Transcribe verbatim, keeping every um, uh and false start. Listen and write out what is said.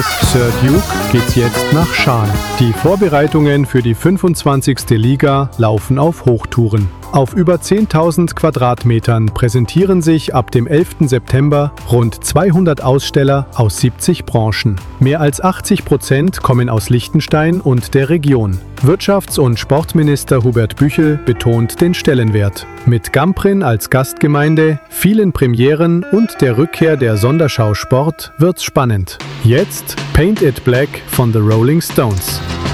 Sir Duke geht's jetzt nach Schaan. Die Vorbereitungen für die fünfundzwanzigste Liga laufen auf Hochtouren. Auf über zehntausend Quadratmetern präsentieren sich ab dem elften September rund zweihundert Aussteller aus siebzig Branchen. Mehr als achtzig Prozent kommen aus Liechtenstein und der Region. Wirtschafts- und Sportminister Hubert Büchel betont den Stellenwert. Mit Gamprin als Gastgemeinde, vielen Premieren und der Rückkehr der Sonderschau Sport wird's spannend. Jetzt Paint It Black von The Rolling Stones.